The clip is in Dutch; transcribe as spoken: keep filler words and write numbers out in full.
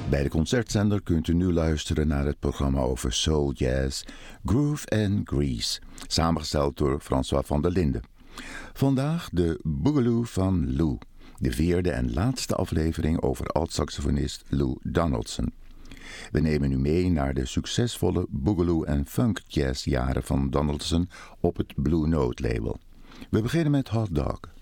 Bij de Concertzender kunt u nu luisteren naar het programma over soul jazz, Groove and Grease, samengesteld door François van der Linden. Vandaag de Boogaloo van Lou, de vierde en laatste aflevering over alt-saxofonist Lou Donaldson. We nemen u mee naar de succesvolle boogaloo en funk jazz jaren van Donaldson op het Blue Note label. We beginnen met Hot Dog.